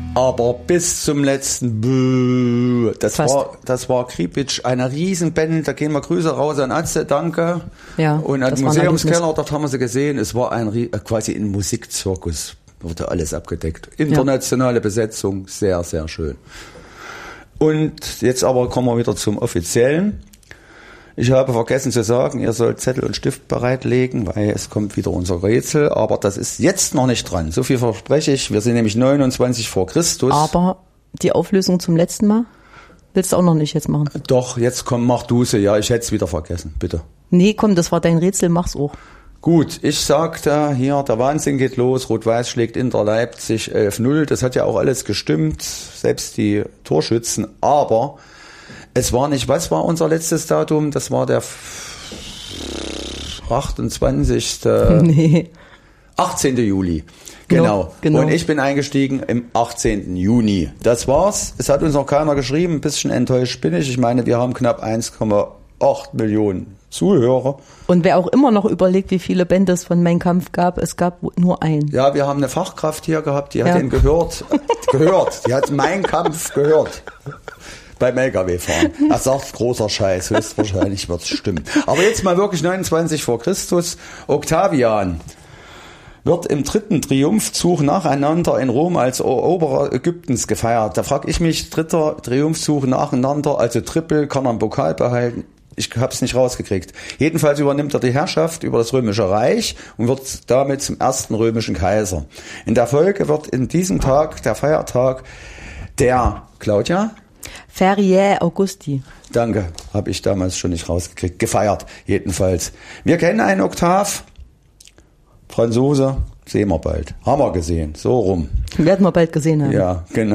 Aber bis zum letzten, das war Kripic, eine Riesenband, da gehen wir Grüße raus an Atze, danke. Ja, und an den Museumskeller, dort haben wir sie gesehen, es war quasi ein Musikzirkus, wurde alles abgedeckt. Internationale Besetzung, sehr, sehr schön. Und jetzt aber kommen wir wieder zum Offiziellen. Ich habe vergessen zu sagen, ihr sollt Zettel und Stift bereitlegen, weil es kommt wieder unser Rätsel, aber das ist jetzt noch nicht dran. So viel verspreche ich. Wir sind nämlich 29 vor Christus. Aber die Auflösung zum letzten Mal willst du auch noch nicht jetzt machen? Doch, jetzt komm, mach du sie. Ja, ich hätte es wieder vergessen, bitte. Nee, komm, das war dein Rätsel, mach's auch. Gut, ich sagte hier, der Wahnsinn geht los, Rot-Weiß schlägt Inter Leipzig 11-0. Das hat ja auch alles gestimmt, selbst die Torschützen, aber es war nicht, was war unser letztes Datum? Das war der 28. Nee. 18. Juli. Genau. Und ich bin eingestiegen im 18. Juni. Das war's. Es hat uns noch keiner geschrieben. Ein bisschen enttäuscht bin ich. Ich meine, wir haben knapp 1,8 Millionen Zuhörer. Und wer auch immer noch überlegt, wie viele Bände es von Mein Kampf gab, es gab nur einen. Ja, wir haben eine Fachkraft hier gehabt, die hat den gehört. Die hat Mein Kampf gehört. Beim LKW-Fahren. Er sagt, großer Scheiß, höchstwahrscheinlich wird es stimmen. Aber jetzt mal wirklich 29 vor Christus. Octavian wird im 3. Triumphzug nacheinander in Rom als Eroberer Ägyptens gefeiert. Da frage ich mich, 3. Triumphzug nacheinander, also Triple, kann er einen Pokal behalten? Ich habe es nicht rausgekriegt. Jedenfalls übernimmt er die Herrschaft über das Römische Reich und wird damit zum ersten römischen Kaiser. In der Folge wird in diesem Tag, der Feiertag, der, Claudia? Feriae Augusti. Danke, habe ich damals schon nicht rausgekriegt. Gefeiert, jedenfalls. Wir kennen einen Oktav. Franzose, sehen wir bald. Haben wir gesehen, so rum. Werden wir bald gesehen haben. Ja, genau.